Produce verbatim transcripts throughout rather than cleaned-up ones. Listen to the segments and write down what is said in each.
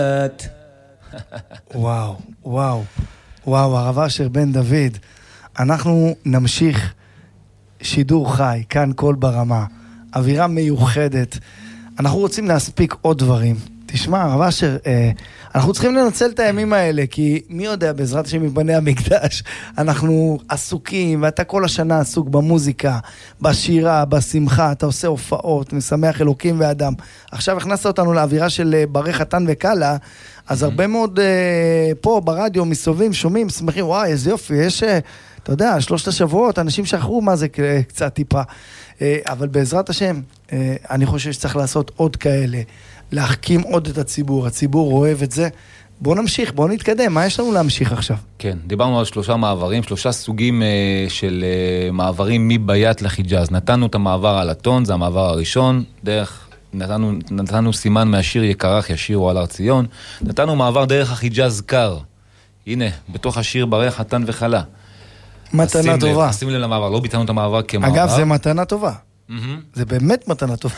וואו, וואו, וואו, הרב אשר בן דוד, אנחנו נמשיך שידור חי, כאן קול ברמה, אווירה מיוחדת, אנחנו רוצים להספיק עוד דברים. תשמע, הרב אשר, אה, אנחנו צריכים לנצל את הימים האלה, כי מי יודע, בעזרת השם מבני המקדש, אנחנו עסוקים, ואתה כל השנה עסוק במוזיקה, בשירה, בשמחה, אתה עושה הופעות, משמח אלוקים ואדם. עכשיו הכנסת אותנו לאווירה של ברך חתן וקלה, אז הרבה מאוד אה, פה ברדיו מסובבים, שומעים, שמחים, וואי, איזה יופי, יש, אה, אתה יודע, שלושת השבועות, אנשים שכחו מה זה קצת טיפה. אה, אבל בעזרת השם, אה, אני חושב שצריך לעשות עוד כאלה, להחכים עוד את הציבור, הציבור אוהב את זה. בואו נמשיך, בואו נתקדם, מה יש לנו להמשיך עכשיו? כן, דיברנו על שלושה מעברים, שלושה סוגים אה, של אה, מעברים מביית לחיג'אז. נתנו את המעבר על הטון, זה המעבר הראשון, דרך, נתנו, נתנו סימן מהשיר יקרח ישירו על הר ציון, נתנו מעבר דרך החיג'אז קר. הנה, בתוך השיר ברך חתן וחלה. מתנה טובה. לב, שים לב למעבר, לא ביטלנו את המעבר כמעבר. אגב, זה מתנה טובה. זה באמת מתנה טובה.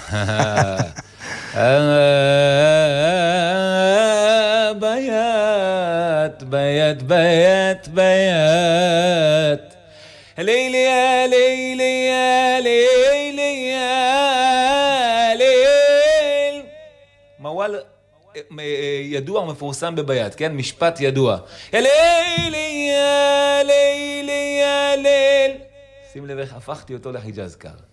ביית, ביית, ביית, ביית. לילי, לילי, לילי, ליל. מוואל ידוע ומפורסם בביית, כן? משפט ידוע. לילי, לילי, ליל. שים לב איך הפכתי אותו לחיג'אז קר.